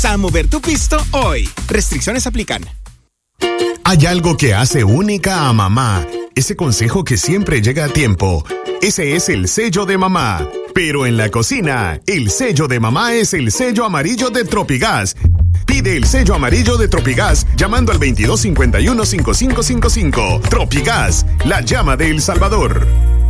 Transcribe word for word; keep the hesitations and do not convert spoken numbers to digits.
A mover tu pisto hoy. Restricciones aplican. Hay algo que hace única a mamá. Ese consejo que siempre llega a tiempo. Ese es el sello de mamá. Pero en la cocina, el sello de mamá es el sello amarillo de Tropigas. Pide el sello amarillo de Tropigas llamando al veintidós cincuenta y uno cincuenta y cinco cincuenta y cinco. Tropigas, la llama de El Salvador.